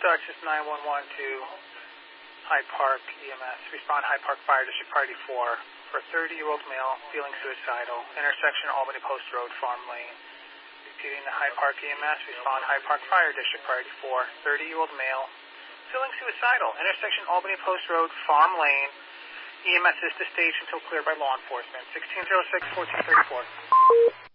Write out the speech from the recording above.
Dutchess 911 to Hyde Park EMS. Respond Hyde Park Fire District Priority 4 for a 30-year-old male feeling suicidal. Intersection Albany Post Road, Farm Lane. Repeating the Hyde Park EMS. Respond Hyde Park Fire District Priority 4. 30-year-old male feeling suicidal. Intersection Albany Post Road, Farm Lane. EMS is to stage until cleared by law enforcement. 1606-1434.